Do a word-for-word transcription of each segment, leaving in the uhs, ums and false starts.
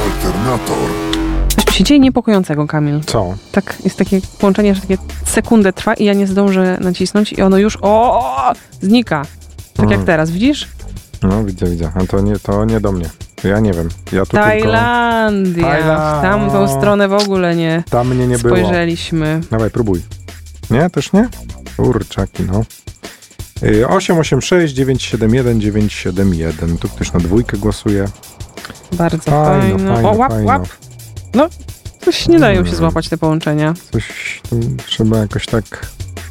Alternator. Coś tu się dzieje niepokojącego, Kamil. Co? Tak, jest takie połączenie, że takie sekundę trwa i ja nie zdążę nacisnąć i ono już o znika. Tak Mm. jak teraz, widzisz? No widzę, widzę. A to nie, to nie do mnie. Ja nie wiem. Ja tu Tajlandia. Tajland- W tamtą stronę w ogóle nie tylko... Tam mnie nie było. spojrzeliśmy. Dawaj, próbuj. Nie? Też nie? Kurczaki, no. Y, osiem osiem sześć dziewięć siedem jeden dziewięć siedem jeden. Tu ktoś na dwójkę głosuje. Bardzo Fajno, fajno. fajno, O, łap, fajno. łap. No, coś nie dają się Mm. złapać te połączenia. Coś tu trzeba jakoś tak...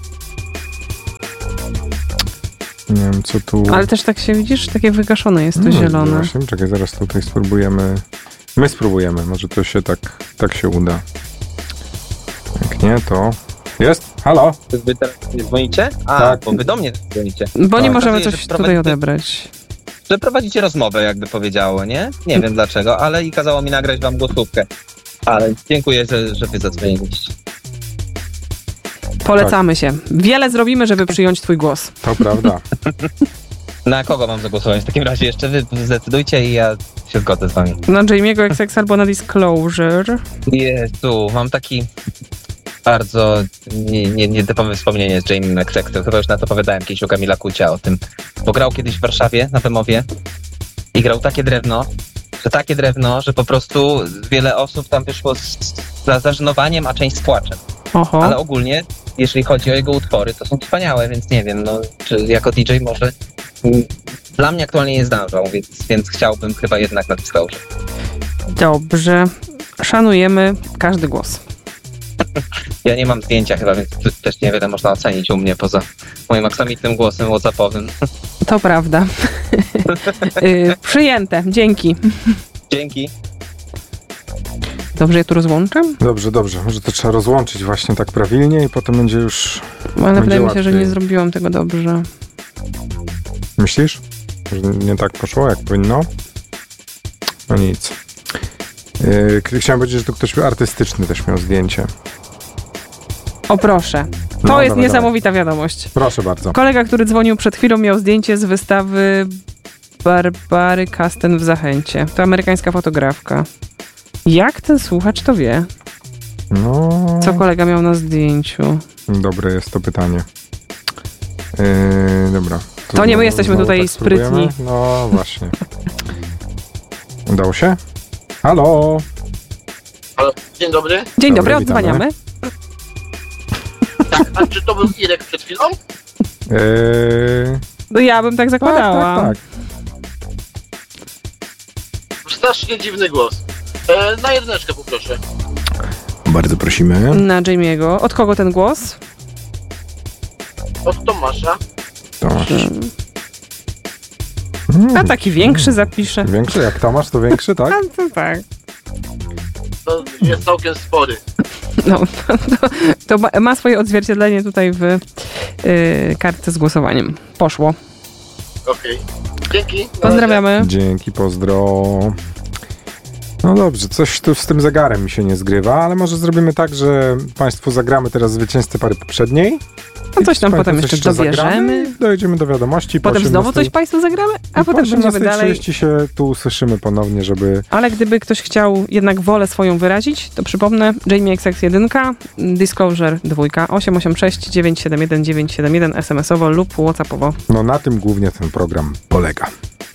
Nie wiem, co tu... Ale też tak się, widzisz, takie wygaszone jest to No, zielone. Właśnie, czekaj, zaraz tutaj spróbujemy. My spróbujemy, może to się tak, tak się uda. Jak nie, to... Jest? Halo? Wy teraz nie dzwonicie? A, Tak. bo wy do mnie dzwonicie. Bo nie Tak. możemy Okazuje, coś że tutaj prowadzicie- odebrać. Że prowadzicie rozmowę, jakby powiedziało, nie? Nie wiem dlaczego, ale i kazało mi nagrać wam głosówkę. Ale dziękuję, że, że wy zadzwoniliście. Polecamy się. Wiele zrobimy, żeby przyjąć twój głos. To prawda. Na kogo mam zagłosować? W takim razie jeszcze wy zdecydujcie i ja się zgodzę z wami. Na Jamie'ego X X albo na Disclosure. Jezu, mam taki bardzo nie, nie, nietypowe wspomnienie z Jamie McSexem. Chyba już na to opowiadałem kiedyś u Kamila Kucia o tym. Bo grał kiedyś w Warszawie na Bemowie i grał takie drewno, że takie drewno, że po prostu wiele osób tam wyszło z, z zażenowaniem, a część z płaczem. Oho. Ale ogólnie, jeżeli chodzi o jego utwory, to są wspaniałe, więc nie wiem, no, czy jako D J może... mm, Dla mnie aktualnie nie zdążał, więc, więc chciałbym chyba jednak na Disclosure. Dobrze. Szanujemy każdy głos. Ja nie mam zdjęcia chyba, więc tu też niewiele można ocenić u mnie poza moim aksamitnym głosem whatsappowym. To prawda. y, przyjęte. Dzięki. Dzięki. Dobrze, ja tu rozłączam? Dobrze, dobrze. Może to trzeba rozłączyć właśnie tak prawilnie i potem będzie już... Ale Będzie wydaje mi się, że łatwiej. nie zrobiłam tego dobrze. Myślisz? Że nie tak poszło, jak powinno? No nic. Yy, chciałem powiedzieć, że tu ktoś artystyczny też miał zdjęcie. O proszę. To No, jest dawaj, niesamowita wiadomość. Proszę bardzo. Kolega, który dzwonił przed chwilą, miał zdjęcie z wystawy Barbary Kasten w Zachęcie. To amerykańska fotografka. Jak ten słuchacz to wie? No... Co kolega miał na zdjęciu? Dobre jest to pytanie. Yy, dobra. To nie my jesteśmy tutaj spróbujemy? sprytni. No właśnie. Udało się? Halo? Halo, dzień dobry. Dzień Dobry, dobry, witamy. odzwaniamy. Tak, a czy to był Irek przed chwilą? Yy, No ja bym tak tak, zakładała. tak, tak. Strasznie dziwny głos. E, na jedyneczkę poproszę. Bardzo prosimy. Na Jamie'ego. Od kogo ten głos? Od Tomasza. Tomasz. A taki większy zapiszę. Większy? Jak Tomasz, to większy, tak? A, to tak. To jest całkiem spory. No, to, to ma, ma swoje odzwierciedlenie tutaj w yy, kartce z głosowaniem. Poszło. Okej. Dzięki. na razie. Pozdrawiamy. Dzięki, pozdro. No dobrze, coś tu z tym zegarem mi się nie zgrywa, ale może zrobimy tak, że Państwu zagramy teraz zwycięzcę pary poprzedniej. No coś tam Państwu potem coś jeszcze dobierzemy. zagramy, dojdziemy do wiadomości. po Potem znowu osiemnastej coś Państwu zagramy, a i po potem będziemy dalej. osiemnastej trzydzieści się tu usłyszymy ponownie, żeby... Ale gdyby ktoś chciał jednak wolę swoją wyrazić, to przypomnę Jamie X X jeden, Disclosure dwa, osiem osiem sześć dziewięć siedem jeden dziewięć siedem jeden es em esowo lub whatsappowo. No na tym głównie ten program polega.